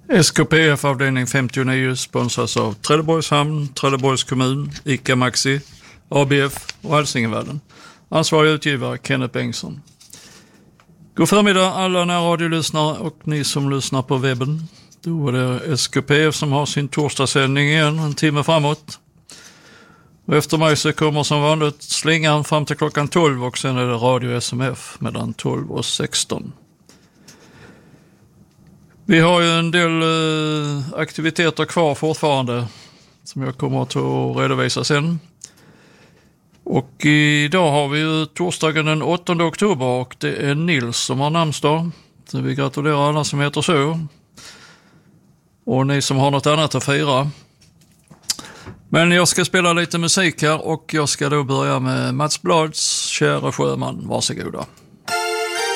SKPF avdelning 59 sponsras av Trelleborgs hamn, Trelleborgs kommun, ICA Maxi, ABF och Hälsingevärden. Ansvarig utgivare Kenneth Bengtsson. God förmiddag alla närradiolyssnare och ni som lyssnar på webben. Då är det SKPF som har sin torsdagssändning igen en timme framåt. Och efter mig så kommer som vanligt slingan fram till klockan 12 och sen är det Radio SMF mellan 12 och 16. Vi har ju en del aktiviteter kvar fortfarande som jag kommer att redovisa sen. Och idag har vi ju torsdagen den 8 oktober och det är Nils som har namnsdag. Så vi gratulerar alla som heter så. Och ni som har något annat att fira. Men jag ska spela lite musik här och jag ska då börja med Mats Blads Kära sjöman. Varsågoda.